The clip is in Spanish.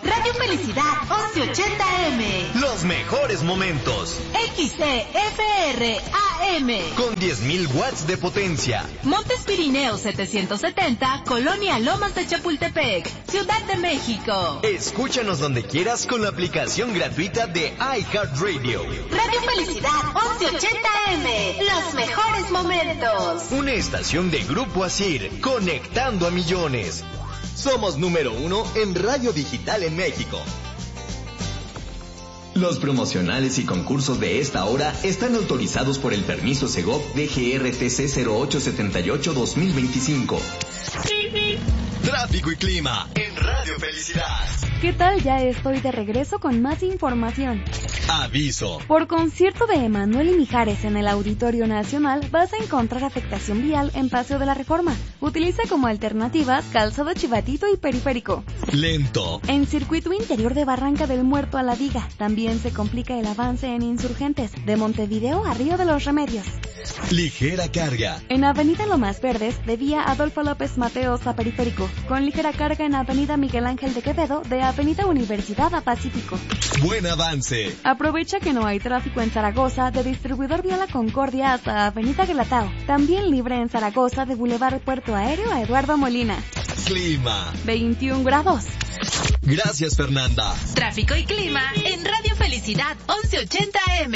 Radio Felicidad 1180M. Los mejores momentos. XCFR AM. Con 10.000 watts de potencia. Montes Pirineos 770, Colonia Lomas de Chapultepec, Ciudad de México. Escúchanos donde quieras con la aplicación gratuita de iHeartRadio. Radio Felicidad 1180M. Los mejores momentos. Una estación de Grupo Asir, conectando a millones. Somos número 1 en radio digital en México. Los promocionales y concursos de esta hora están autorizados por el permiso Segov DGRTC 0878-2025. Tráfico y clima en Radio Felicidad. ¿Qué tal? Ya estoy de regreso con más información. Aviso. Por concierto de Emanuel y Mijares en el Auditorio Nacional vas a encontrar afectación vial en Paseo de la Reforma. Utiliza como alternativas Calzado Chivatito y Periférico. Lento. En circuito interior de Barranca del Muerto a La Viga también se complica el avance en Insurgentes, de Montevideo a Río de los Remedios. Ligera carga. En Avenida Lomas Verdes, de vía Adolfo López Mateos a Periférico. Con ligera carga en Avenida Miguel Ángel de Quevedo, de Avenida Universidad a Pacífico. Buen avance. Aprovecha que no hay tráfico en Zaragoza, de Distribuidor Vía La Concordia hasta Avenida Guelatao. También libre en Zaragoza, de Boulevard Puerto Aéreo a Eduardo Molina. Clima. 21 grados. Gracias, Fernanda. Tráfico y clima en Radio Felicidad 1180M.